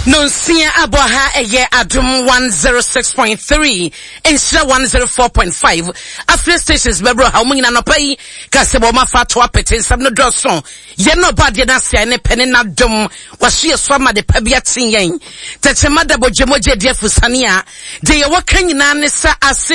Nonsia Aboha eye Adum 106.3 Instra 104.5 After stations bebro how many anopai kasebo mafato apete sam no droson ye no bad ye na sia ne pene na dom wahye swama de pabia tinyen tetema da bojemoje de fusania de ye waka nyina ne sa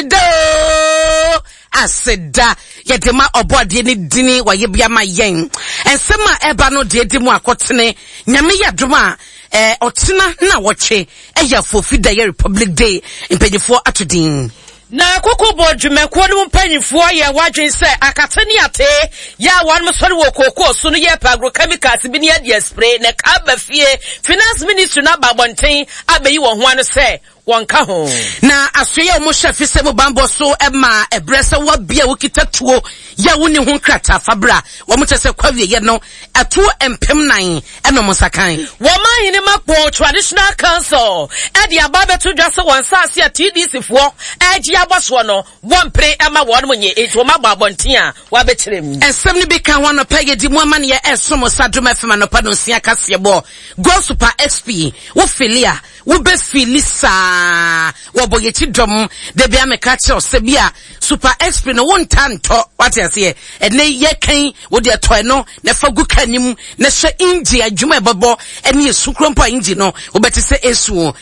aseda yedema obode ne dini waye bia ma yen ensema eba no de dimu akotene nyame yadoma otina na woche eya fofida ye Republic Day impanyifo atodin na koko bodwumeko no mpanyifo ye wadwen se akatani ate ya wan msori wo koko so no ye agrochemicals bi ne ade spray na ka ba fie finance ministry na babonten abeyi wo ho ano se wonka ho na asoye mo hwefi se mo bambo so ema ebrese wa bia wokitatuo ya woni ho krata fabra wo mo tese kwawie ye no atuo empem nan eno mo sakan wo mahini makpo traditional council e dia babeto dwase won saase a TDC fo agi aboso no wompre ema won monye eto ma babonten a wa bekyerem ensem ni bi kan ho no pege di mo amane ye esomo sadoma fema no pado nsia kase bo go super XP wo filia wo be filisa wo boyechi dom de bia mekache osebia super XP no won tanto what you say ene ye kan wo de toy no na fagu kanim na hwe inji adwuma ebobo ene esukrompa inji no wo betese esu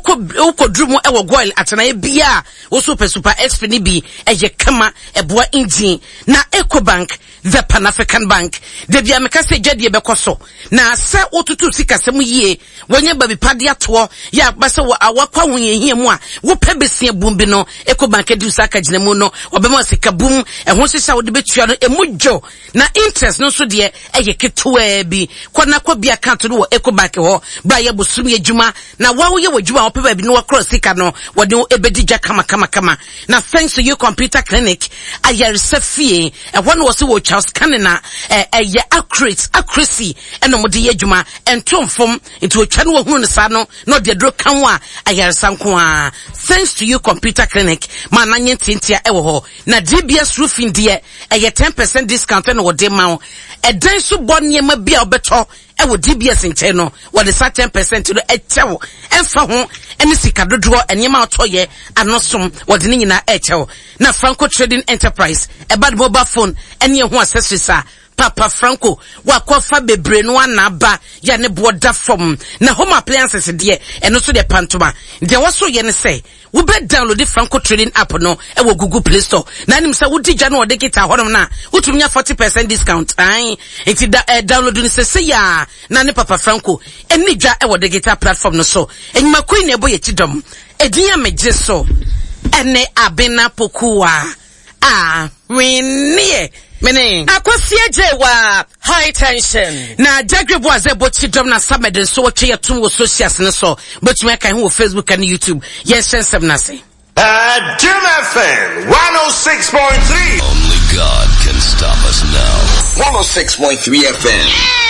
wo drumu e wo goil atena ye bia wo super XP ni bi eye kama eboa inji na Ecobank the Pan African Bank de bia mekase dwade bekoso na se otutu sikasem yie wonye babi pade ato ya base wo awakwa wonye mu a wo pebese bumbi no Ecobank di usaka ginemu no obema sika bum ehwo hyehyɛ wo de betua no emudjo na interest no so de eye ketewa bi kwana kwa bi account no wo Ecobank ho ba ye bosum ye dwuma na wawo ye wadwuma wo peba bi no cross sika no wo de ebedi dwa kama na thanks to you computer clinic ayaresa fie ehwo no wo se wo Charles Canina ye accuracy eno mo de ye dwuma entomfom into otwa no wo hunu sa no de dro kanwa ayaresa nko a thanks to you computer clinic mana nyentintia ewo ho na DBS roofing de eye 10% discount no wo de ma edan so bonne ma bia obeto ewo DBS nche no wo de 10% no echewo emfa ho ene sika dodo enema otoye anosom wo de nyina echewo na Franco Trading Enterprise bad mobile phone ene ho accessories a Papa Franco wakofa bebre no anaba ya ne boda from na home appliances de eno so de pantoma de waso ye ne say wo be download the Franco Trading app no e wo Google Play Store na nim say wo digya no de kita honom na wotumnya 40% discount ai enti download ni say ya na ne Papa Franco eni dwa e wo de kita platform no so enyima koi na ebo ye chidom edinya megye so ene abena pokuwa winnie mene akosie jewa high tension na jagrebo azebo chidom na sameden so watwe yatum wo socials ne so betumi aka ho Facebook and YouTube yes sensem na say Jim FM 106.3 Only God can stop us now 106.3 FM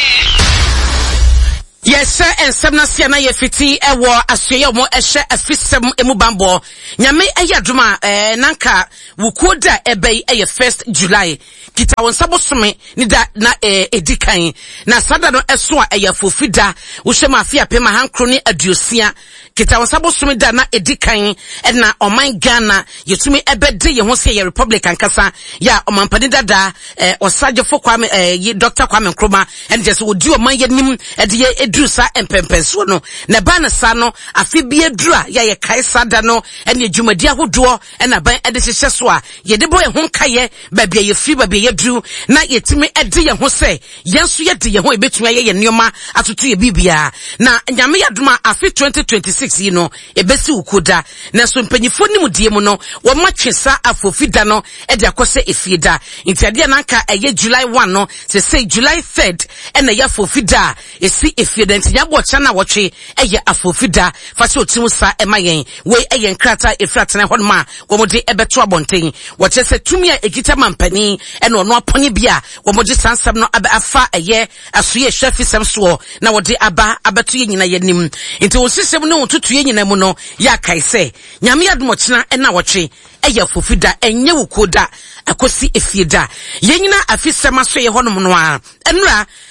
Yes sir ensem na sia na ye fiti ewo asoye mo ehye afisem emu bambo nyame eyadoma nanka wukoda ebei eye 1st July kita won sabosome ni da na edikan na sada no eso a eye fofida wo hwe mafia pema hankro ni aduosia kita won sabosome da na edikan na oman Ghana yetumi ebede ye ho se ye Republican kasa ya omanpani dada osaje Kwame Dr. Kwame Nkrumah and just wo di oman yenim ede edrusa empempenso no na ba na sa no afi bi edura ya ye kai sada no ene dwumadi ahodo na ban ede hyehyɛ so a ye de boy ho kaye ba bia ye free ba bia ye dru na yetimi ede ye ho se yenso ye de ye ho ebetumi ye nneoma atoto ye bibia na nyame yadoma afi 2026 yi no ebesi ukoda na so mpanyifo nim die mu no wo matwesa afofida no ede akose efieda ntiade na nka eye July 1 no say July 3rd ena ya afofida esi efieda ntinya bo cha na wotwe eye afofida fa se otimu sa emayen we eye nkrata efratena honma wo mode ebeto abonten wo che se tumi a ekita mampani ena ono aponye bia wo mode sansam no afa eye asoye hwafi sem so na wode aba abeto ye nyina yanim nti wo sisem no tutu ye nyina mu no ya kai se nyame admo chena ena wotwe eye afofida enye wukoda akosi efieda ye nyina afisem aso ye honom no a enra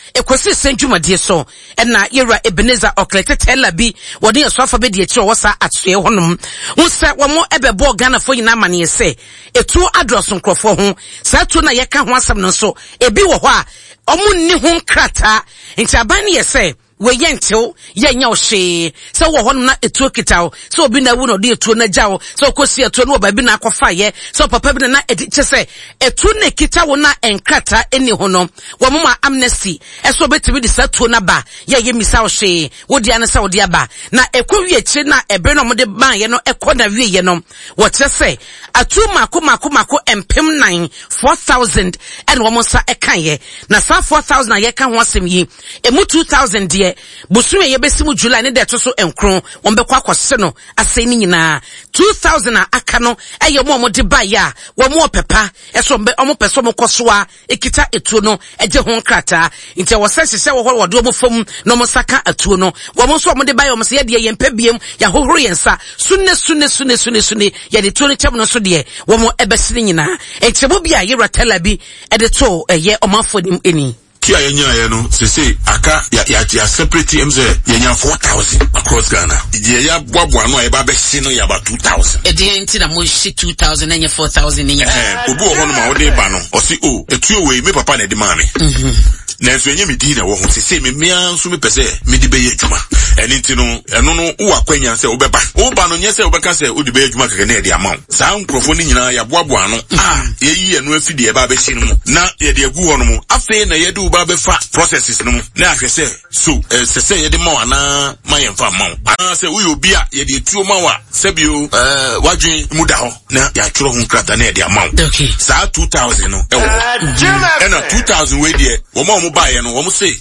ekosi senjumade so na yera Ebenezer Oklete tella bi wodi asoafa be de akire wosa atsoe honom unsa womo ebebo Ghana fo nyina mane se etu adroso nkrofo ho sa tu na yeka ho asem no so ebi wo ho a omu nni ho nkrata nti aban ne yese we yentil yenya ohwe so wo hono na etuo kitao so obi na wu no de etuo na jawo so kosi etuo no ba bi na akwafa ye so papa bi na ediche se etuo na kitawo na enkrata eni hono wo mama amnesty eso betimi de satuo na ba ye misa ohwe wo dia na sa wo dia ba na ekowi echi na ebe no mo de ban ye no ekọ na wie ye no wo che se atu mako empem 9 4000 and wo mo sa ekan ye na sa 4000 na ye kan ho asem yi emu 2000 de busume ye besimu July ne de to so enkron won be kwa kwose no asai ni nyina 2000 aka no eye mo de ba ya wo mo pepa eso be omo peso mo kosoa ekita etuo no eje ho nkrata nti wo se hye wo ho wo fom no mo saka atuo no wo mo so mo de ba ya mo se ye de ye mpabiem ya hohoro ye nsa sunne ye de tuo no chem no so de wo mo ebesiri nyina echebo bia ye ratela bi e de to ye omafo nim eni Kia yenya no say aka ya separate mze yenya 4000 across Ghana. Ya bwabwa no e ba be hye no ya ba 2000. E de nti na mo hye 2000 enye 4000 enye. Obi wo hono ma wo de ba no. O si o etuo we me papa na de ma me. Na enso enye me di na wo ho se me mia nso me pese me di be ye adwuma. Eni nti no eno no wo akwanya se wo be ba. Wo ba no nye se wo be ka se wo di be adwuma keke na e de ama. Sa nkrofo ni nyina ya bwabwa no. Ye yi eno afidi e ba be hye no mu. Na ye de agu hono mu. Afi na ye de ba be fa processes no mu. Na ahwese so se ye de ma na ma ye fa ma. Se wo obi a ye de etuo ma wa se bio wadwen mu da ho na ya tworo ho nkrata na e de ama. Okay. Sa 2000 no e wo. Na 2000 we de wo ma ba ye no wo mo say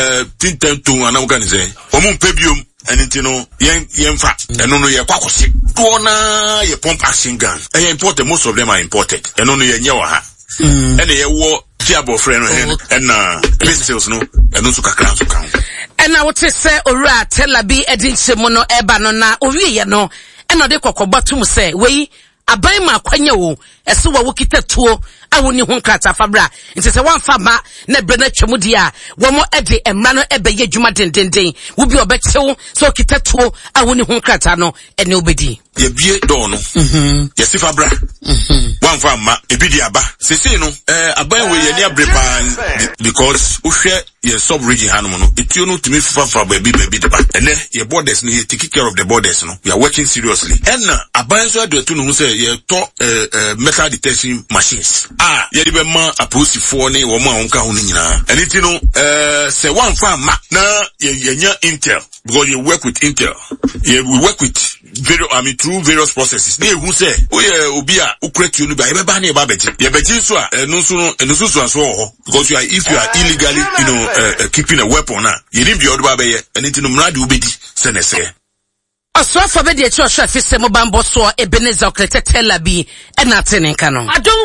tintentu ana organize wo mo pebiom enti no yen fa eno no ye kwakose to na ye pump action gun imported, most of them are imported eno no ye nye wa ha ene ye wo tiabo friend no and businesses no eno so kakra so kan ena wote se owura telabi edinchemu no eba no na owie ye no ena de kokobatum se wei aban ma kwanya wo ese wa wokita tuo awoni ho nkrata fabra nti se wanfa ma na bre na twemu dia wo mo ede emra no ebeye dwuma dendenden wo bi obechew so kita tuo awoni ho nkrata no ene obedi ye bie do no ye si fabra wanfa ma ebidi aba sese no aban we ye ni abrepan because uhwe ye sub region hanom no etuo no tumi fa ba bi de ba ene ye borders no ye take care of the borders no we are working seriously and aban so adetu no say ye to metal detection machines ye di be ma aposifo ne wo ma onka ho nyina aniti no se one fa ma na ye nya intel because you work with intel we work with through various processes na ehu say obi a ukretu no ba ye ba na ye ba beji ye beji so a eno so ho because if you are illegally keeping a weapon you need be odo ba be ye aniti no mrade obedi se ne se Asofa be de church afise mo bambo so Ebenezer Oklete telabi ena tenenka no Adom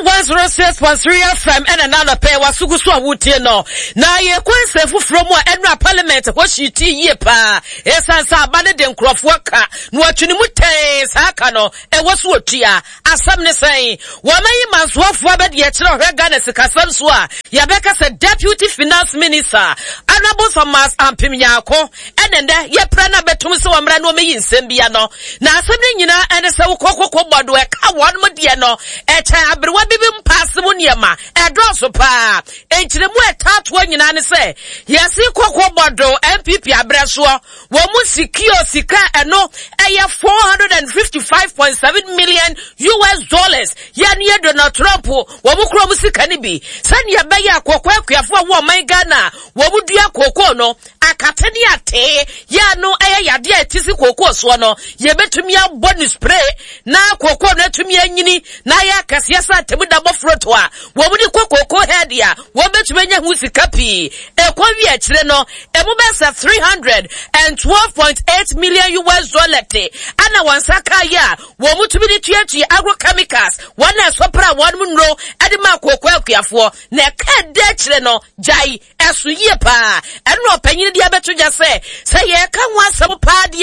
106.3 FM ena na pe wasugu so awutie no na ye kwense fufuro mu enra parliament ho shiti ye pa esansa abane de nkrofo ka no atwini mu ten saka no e woso otua asam ne sen wo mayi mansoafo abede ye kire hwe Ghana sikasam so a ya beka se deputy finance minister Honorable Thomas Ampimnyako enende ye pra na betum se wo mra no meyi bia no na asem nyina ene se wokokoko bodo e ka won mo de no e cha abrewa bibim pass mo niema e droso pa enchire mu etato nyina ne se yesi kokoko bodo MPP abreso wo mu sikio sika eno eye 455.7 million US dollars yani ye Donald Trump wo mu kro mu sika ni bi sani ya be ya kokko akuafo wo man Ghana wo mu dua kokko no akatani ate ya no eye yade atisi kokko so no ye betumi abɔ spray na kokko na tumi anyini na ya kase sa temu da bofroto a wo mu di kokko head ya wo betumi anya hu sika pi ekɔwi akire no emu be sa 312.8 million US dollar te ana wansaka ya wo mu tumi di tuatu agrochemicals wana sopra won mu nro ade ma kokko akuafo na ka de akire no jai esu ye pa eno panyin dia beto ja se ye ka ho asɛm pa dia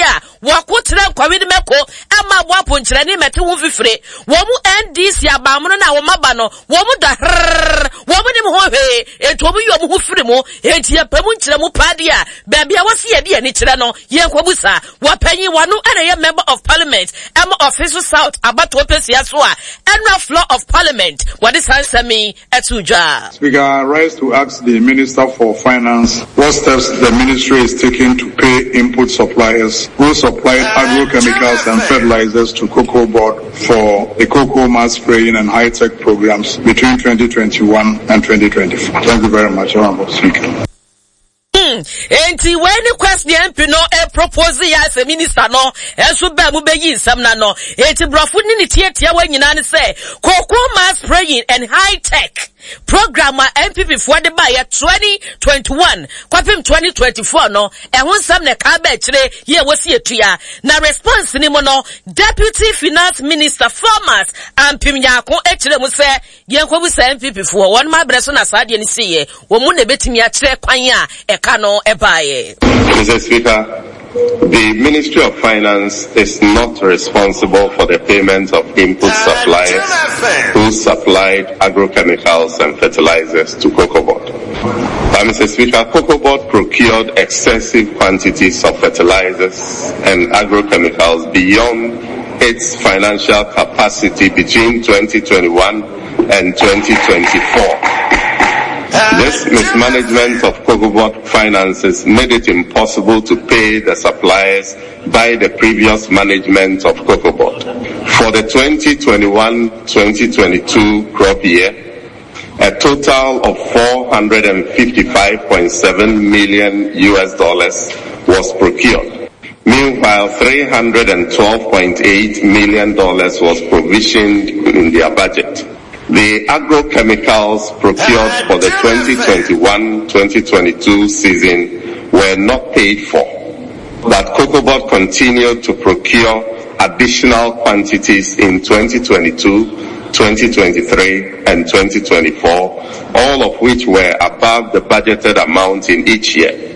wakutra kwawid meko ama wapo nchirani meti wufifre wamu NDC abamuno na wamabano wamu da wamu ni mhohe etu wamu yu mhufrimu eti ya pemu nchiramu padia baby awasi ya diya nichirano ye kwabusa wapenyi wanu ene ye member of parliament ama official south abatu wapesi yasua enra floor of parliament wadisa semi etuja. Speaker, I rise to ask the Minister for Finance what steps the ministry is taking to pay input suppliers who supplied agrochemicals and fertilizers to Cocoa Board for the cocoa mass spraying and high-tech programs between 2021 and 2024. Thank you very much, Honorable Speaker. Enti when question no propose ya as a minister no enso ba mu beyi nsam na no enti brofo ni tietia wa nyina ne say cocoa mass spraying and high tech program MPP for the buy 2021 kwapem 2024 no ehun sam ne ka ba kire ye wasi etua na response ni mo no deputy finance minister farmers ampim nyako ekire mu say ye nkwobu say MPP for won ma breso na saade ni siye wo mu ne betimi a kire kwan a eka no ebaye. Mr. Speaker, the Ministry of Finance is not responsible for the payment of input suppliers who supplied agrochemicals and fertilizers to Cocoa Board. But Mr. Speaker, Cocoa Board procured excessive quantities of fertilizers and agrochemicals beyond its financial capacity between 2021 and 2024. This mismanagement of Cocoa Board finances made it impossible to pay the suppliers by the previous management of Cocoa Board. For the 2021-2022 crop year, a total of $455.7 million was procured. Meanwhile, $312.8 million was provisioned in their budget. The agrochemicals procured for the 2021-2022 season were not paid for, but Cocoa Board continued to procure additional quantities in 2022, 2023, and 2024, all of which were above the budgeted amount in each year.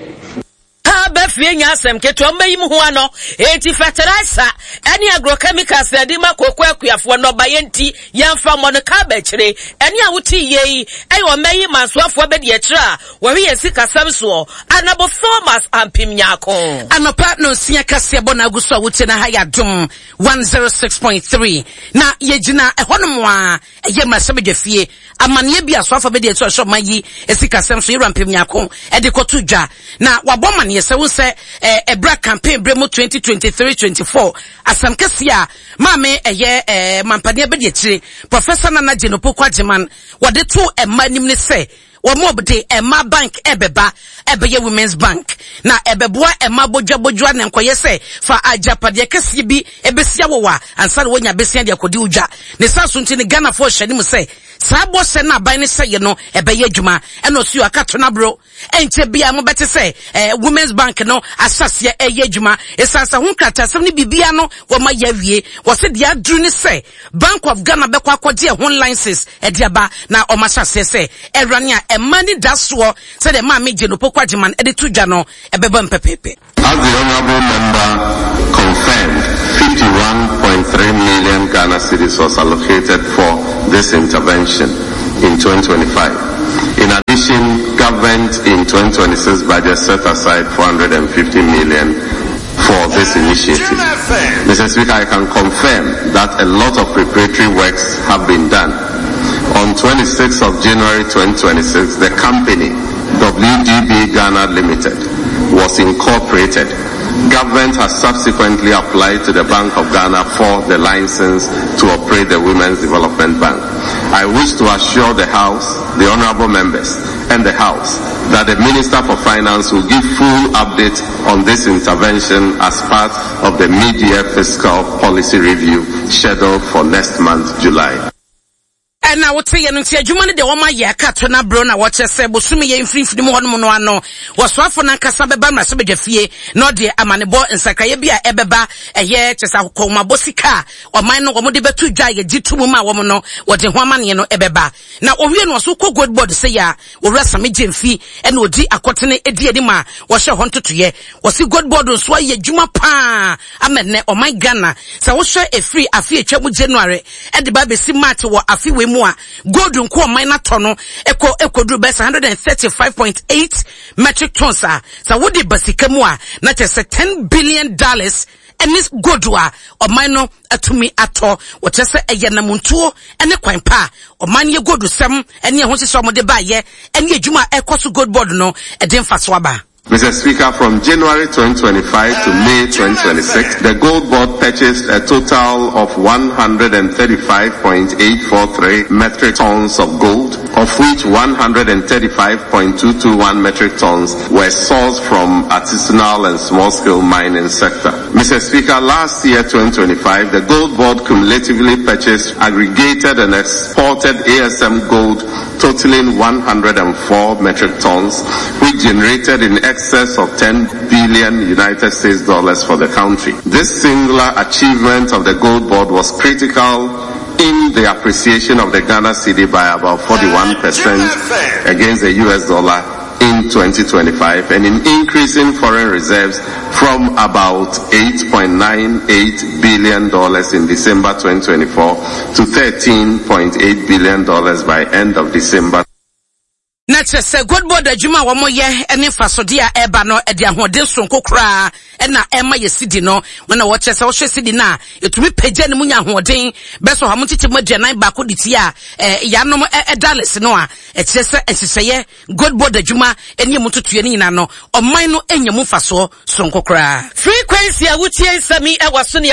Fienya asem keto mbayim ho ano enti fertilizer ani agrochemicals na dima kokwa kuafo no bayenti yamfa monoka ba kire ani awuti yei ayo mbayi mansoafo be de kire wo hwe sika samso anabo farmers ampim nyako anopa no sia kase bo na aguso awuti na haya dum 106.3 na yegina ehonom a eye masebede fie amane bia soafo be de kire so mayi esika samso yero ampim nyako e de kotudwa na wabomane yese se ebra campaign bremo 2023-24 asam kesia maame eye mampane be de kire professor Nana Jenopo Kwajeman wade to emanim ne se wamobde ema bank ebeba ebeye women's bank na ebeboa ema bojwa ne nkoye se fa ajapade kese bi ebesia wowa ansare wonya besia de akodi udwa ne saso nti ne Ghana for hyanim se sabo se na ban ne se ye no ebeye adwuma eno su akato na bro enche bia mo bete se women's bank no asase eye adwuma esasa hu krata sem ne bibia no wo ma yawie wo se dia dru ne se Bank of Ghana bekwa akode ho licenses ediaba na o ma sase se erane a emani daso se de ma me Jenopo Kwajeman edi tudwa no ebeba mpepepe. As the honorable member confirmed, 51.3 million Ghana cedis was allocated for this intervention in 2025. In addition, government in 2026 budget set aside 450 million for this initiative. Mr. Speaker, I can confirm that a lot of preparatory works have been done. On 26th of January 2026, the company WDB Ghana Limited was incorporated. Government has subsequently applied to the Bank of Ghana for the license to operate the Women's Development Bank. I wish to assure the House, the honorable members, and the House that the Minister for Finance will give full update on this intervention as part of the mid-year fiscal policy review scheduled for next month, July. And I would say, and see a Jumani de Woma Yakatona Brona, watch a sebo, sumi ye free from the Mono, was Wafona Casabeba, Masabe Fie, no dear Amanebo and Sakayabia Ebeba, a year, Chesakoma Bosika, or Mino or Modiba to Jay, Jituma Womono, what the woman, you know, Ebeba. Now, Orion was so good board say ya, or Rasamijin fee, and would di a cotton ediadima, was your haunted to ye, was he good board on Sway Juma Pa, Amene or my Ghana, so was sure a free a feature with January, and the baby Simatu or a few way more, gold on core minor tono, echo drew best 135.8 metric tons, so what did Basikamua, not just $10 billion. And this godwa or minor atumi ato what just a yanamuntuo and a quimpa or man ye go to some and ye want to some of the buy ye and ye juma e kosu good board no e dem faswaba. Mr. Speaker, from January 2025 to May 2026, the Gold Board purchased a total of 135.843 metric tons of gold, of which 135.221 metric tons were sourced from artisanal and small-scale mining sector. Mr. Speaker, last year, 2025, the Gold Board cumulatively purchased, aggregated and exported ASM gold totaling 104 metric tons, which generated in excess of $10 billion United States dollars for the country. This singular achievement of the Gold Board was critical in the appreciation of the Ghana cedi by about 41% against the US dollar in 2025 and in increasing foreign reserves from about $8.98 billion in December 2024 to $13.8 billion by end of December. Nature say good board Juma Wamoye and Fasodia Ebano at the Ahodeson Kokra and na Emma Yesidi no when I watch us also Sidi na it will be Pejan Munya Hodin best of Hamuti Majana Bakuditia Yanom Edalis Noa it's just say good board Juma and Yamutu Tuyanino or Mino and Yamufaso Sonkokra. Frequency Awutie Sami Ewasunia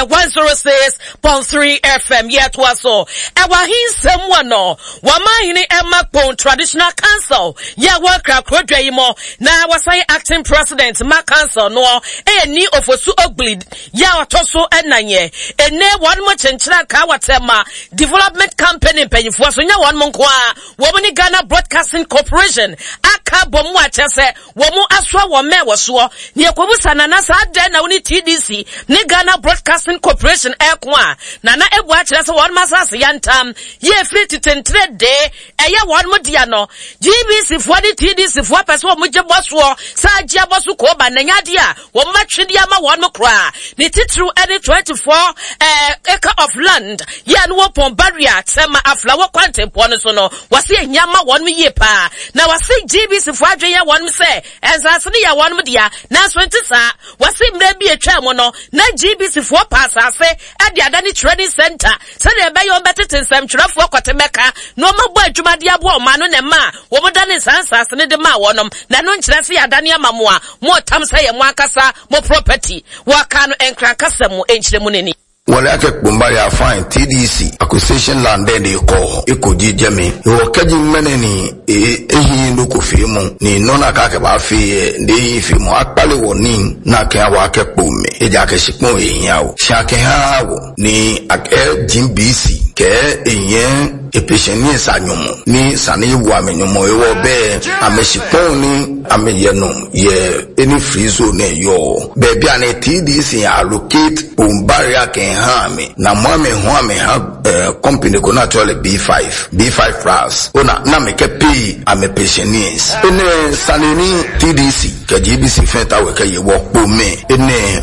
106.3 FM yet was so. Ewahin Semwano Wamahini Emma Pon Traditional Council. Ya wakra krodwa yimo na wasai acting president ma council no ni ofosu ogbli ya otoso enanye ene one mo chenchira ka watema development campaign mpanyifo so nya one mo nko a wo ni Ghana Broadcasting Corporation aka bomu achese wo mu aswa wo me wo so ne ekobusa na sa de na woni TDC ni Ghana Broadcasting Corporation eko a na ebu achese one masase yantam ye free to tentre de eye one mo dia no GBC for the TDC for person mo je boso sa je boso ko ba na nyadia wo matwede ama won mo kra ni titru any 24 acre of land ya no pon barrier tema afla wo kwantempo no so no wase enyama won mo ye pa na wase GBC for adwen ya won mo se ensase ne ya won mo dia na so ntisa wase mra bi etwa mo no na GBC for pass ase e dia da ni training center se na be yo betete nsam twrafo kwatebeka no mabo adwuma dia bo ma no ne ma wo mo da ne sansa ne de ma wonom na no nkyerese ya dane amamu a mo tam sa ye mo akasa mo property waka no enkra kasa mu enkyere mu neni wale ake kumbari ya fine TDC acquisition land de iko jijemi yo kaji mene ni ehi nuku fimu ni nona kake ba fi de fimu akpale woni na ke wa ke pume eja ke shikmo ehiawo shake hawo ni ake jimbisi ke eyen epesheni sanyomo ni sani wa menyomo ewo be ameshikon ni ameyeno ye any free zone yo bebi ane TDC allocate pumbari ake hame na mwame huame ha company ko na tole B5 plus ona na meke pay ame pensioners ene salini TDC ke GBC feta we ke ye wo pome ene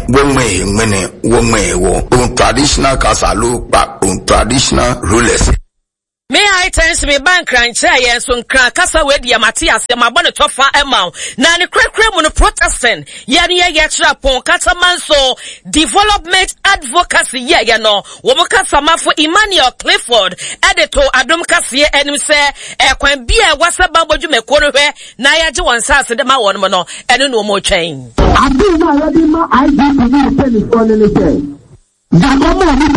wonme wo on traditional kasalo pa on traditional rulers. Me I times me bank ranche yen so nkran kasa we dia Matthias ya mabone tofa ema na ne krekre mu no protestant ya ne ye kra pon kasa manso development advocacy ye no wo mo kasa mafo Emmanuel Clifford editor adom kase enim se ekwan bia wasa babodwu meko no hwe na ya je won sase de ma won mo no eno no mo twen abi na ya di ma IGP ni tell for ne say ya mo mo ni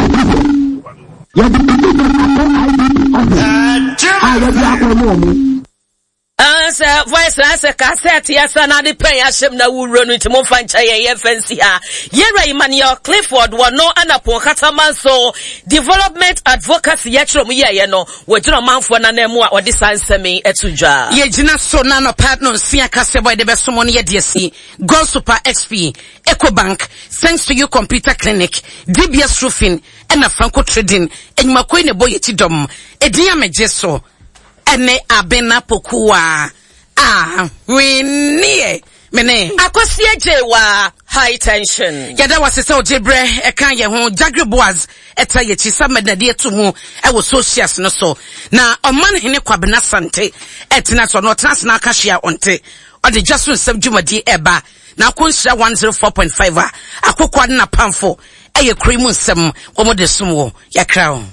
ya di people I Voice answer cassette, yes, and the pay Ashim na will run into Monfancha, fancy ha. Yera Emmanuel Clifford, one no and upon Catamaso, development advocacy, yetro, no, with no man for Nanemua or this answer me at Suja. Yejina so nano partner, Sia Caseboy, the best money at DSC, Gold Super XP, EcoBank, thanks to you computer clinic, DBS roofing, and a Franco trading, and Makwene Boyetidom, Edia Mejeso. Ene abena pokua. We near. Mene. Akosia jewa high tension. Yada was so jebre, ekanye hon, Jagre Boaz, eta ye chisa medade to mu, ewo socias no so. Na, oman hine kwa bena sante, etina so no trans na kashia onte, or the just one subjuma di eba, na kunsha 104.5, akukwa na pamfo, eye krimun sem, omo de sumo, ya crown.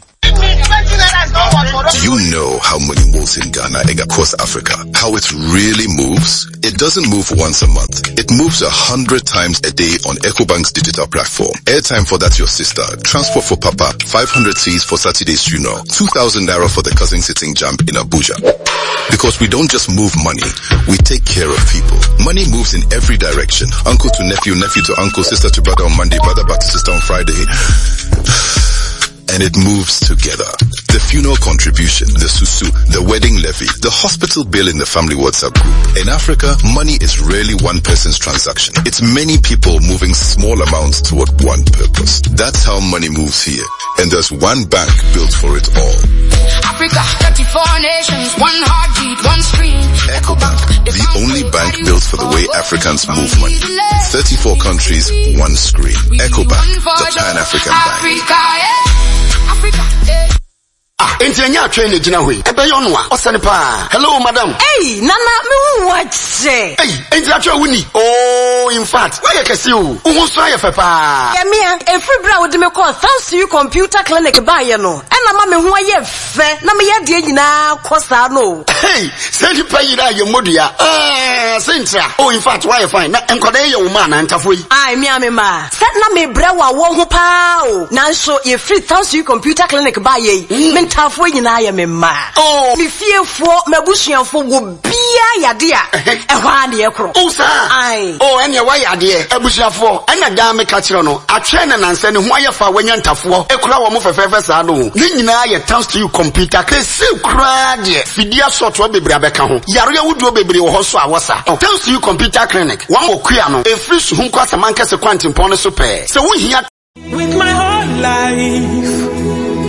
Do you know how money moves in Ghana and across Africa? How it really moves? It doesn't move once a month. It moves 100 times a day on EcoBank's digital platform. Airtime for that your sister. Transport for Papa. 500 Cs for Saturday's funeral. 2,000 naira for the cousin sitting jump in Abuja. Because we don't just move money, we take care of people. Money moves in every direction. Uncle to nephew, nephew to uncle, sister to brother on Monday, brother back to sister on Friday. And it moves together. The funeral contribution, the susu, the wedding levy, the hospital bill in the family WhatsApp group. In Africa, money is rarely one person's transaction. It's many people moving small amounts toward one purpose. That's how money moves here. And there's one bank built for it all. Africa, 34 nations, one heartbeat, one screen. EcoBank, the only bank built for the way Africans move money. 34 countries, one screen. EcoBank, the Pan-African Bank. Africa, Entianya train ejina hui. Ebe yonwa. Osane pa. Hello madam. Hey, nana me wache. Hey, entianya wuni. Oh, in fact, why you kesi u? Uhu so aye fe pa. Yeah, me every bra would me call thanks to you computer clinic ba ye no. Na ma me hu aye fe. Na me ye de nyina kosa no. Hey, send you pay that your modua. Sintra. Oh, in fact, why you fine? Na enkwade ye woman na ntafo yi. Ai me amema. Set na me bra wa wo ho pa o. Na so ye free thanks to you computer clinic ba ye. Tafo nyina ya me ma. Oh, mi fiefo mabusuafo go bia yade a ehwa na ye kro. Oh sir. Ai. Oh, ene wa yade abusuafo. Ena da me ka kire no. Atwe na nanse ne ho ayefa wanya ntafo. Ekura wo mo fefefe sa no. Ni nyina ye thanks to you computer. Kesi kura de. Fidia software bebre abeka ho. Yaro ya wudu bebre wo ho so awosa. Thanks to you computer clinic. One okua no. E free su hu kwasa mankase kwantimpon no so pe. Se wo hia with my whole life.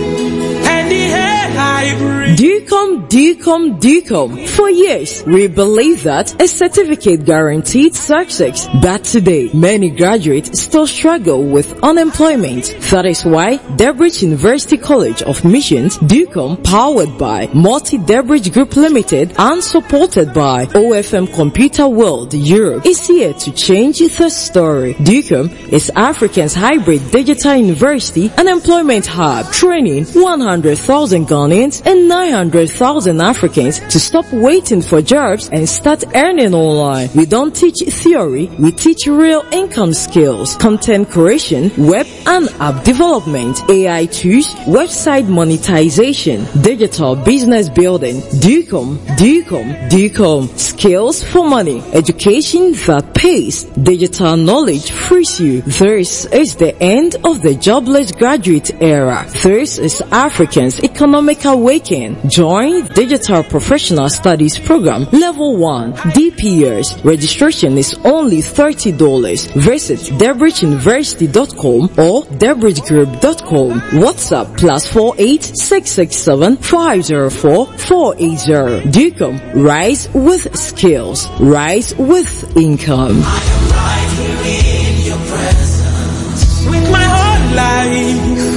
DCOM. For years, we believe that a certificate guaranteed success. But today, many graduates still struggle with unemployment. That is why Debridge University College of Missions, DCOM, powered by Multi-Debridge Group Limited and supported by OFM Computer World Europe, is here to change the story. DCOM is Africa's hybrid digital university and employment hub, training 100,000 Ghanaians and 900,000 Africans to stop waiting for jobs and start earning online. We don't teach theory, we teach real income skills, content creation, web and app development, AI tools, website monetization, digital business building. DCOM. Skills for money, education that pays, digital knowledge frees you. This is the end of the jobless graduate era. This is Africans' economic awakening. Join Digital Professional Studies Program Level 1 DPS. Registration is only $30. Visit DebridgeUniversity.com or DebridgeGroup.com. WhatsApp +48 667 504 480. DCOM. Rise with skills. Rise with income. I am right here in your presence with my whole life.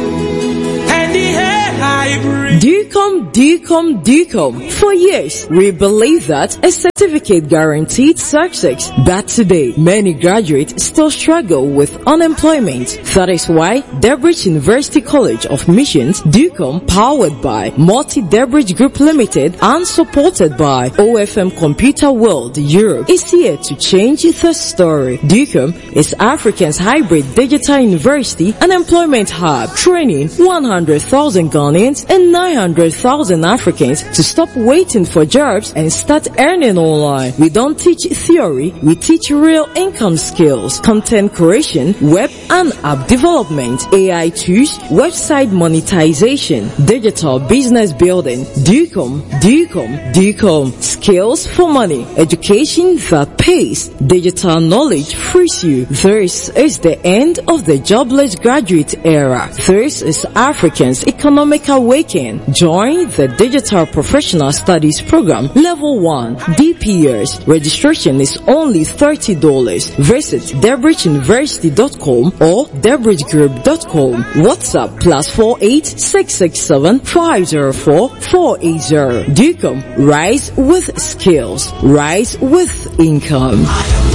DCOM. For years, we believe that a certificate guaranteed success. But today, many graduates still struggle with unemployment. That is why Debridge University College of Missions, DCOM, powered by Multi-Debridge Group Limited and supported by OFM Computer World Europe, is here to change the story. DCOM is Africa's hybrid digital university and employment hub, training 100,000 Ghanaians and 900,000 1,000 Africans to stop waiting for jobs and start earning online. We don't teach theory, we teach real income skills, content creation, web and app development, AI tools, website monetization, digital business building. DUCOM. Skills for money. Education that pays. Digital knowledge frees you. This is the end of the jobless graduate era. This is Africans Economic Awakening. Join the Digital Professional Studies Program Level 1 DPS. Registration is only $30. Visit DebridgeUniversity.com or DebridgeGroup.com. WhatsApp +48 667 504 480. DUCOM. Rise with skills. Rise with income.